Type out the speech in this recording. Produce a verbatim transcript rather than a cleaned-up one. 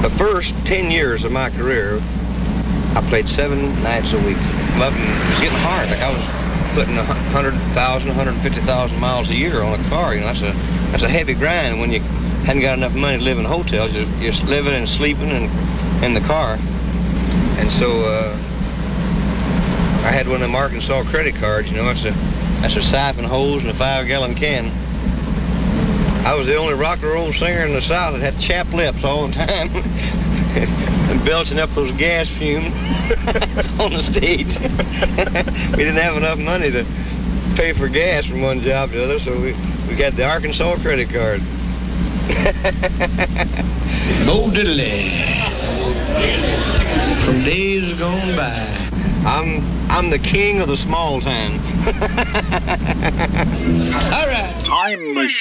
The first ten years of my career, I played seven nights a week. But it was getting hard. Like I was putting one hundred thousand, one hundred fifty thousand miles a year on a car. You know, that's a that's a heavy grind when you hadn't got enough money to live in hotels. You're, you're living and sleeping in, in the car. And so uh, I had one of them Arkansas credit cards. You know, that's a that's a siphon hose and a five-gallon can. I was the only rock and roll singer in the South that had chapped lips all the time and belching up those gas fumes on the stage. We didn't have enough money to pay for gas from one job to the other, so we, we got the Arkansas credit card. Bo Diddley, from days gone by. I'm I'm the king of the small town. All right. Time machine.